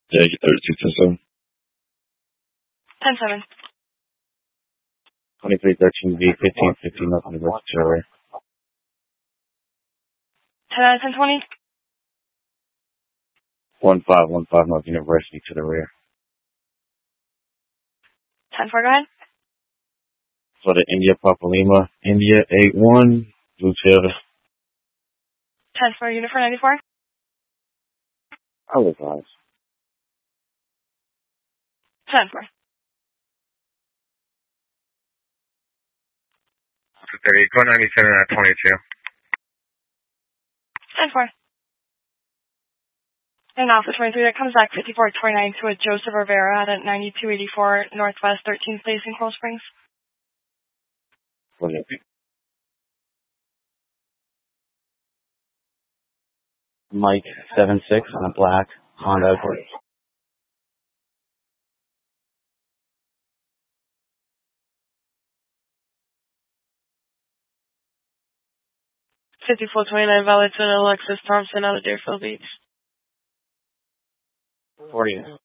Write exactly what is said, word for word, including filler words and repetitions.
Yeah, you thirty-two to seven. ten seven. twenty-three thirteen V, fifteen fifteen up University to the rear. ten out of ten twenty. one five one five North University to the rear. ten four, go ahead. For the India Papa Lima, India eight one, Blue Taylor. ten four, Uniform ninety-four. I was nice. ten four. There you go, ninety-seven at twenty-two. ten four. And Alpha twenty-three, that comes back fifty-four twenty-nine to a Joseph Rivera at ninety-two eighty-four Northwest thirteenth Place in Coral Springs. What is it? Mike seven six on a black Honda Accord. fifty-four twenty-nine valid to an Alexis Thompson out of Deerfield Beach. forty.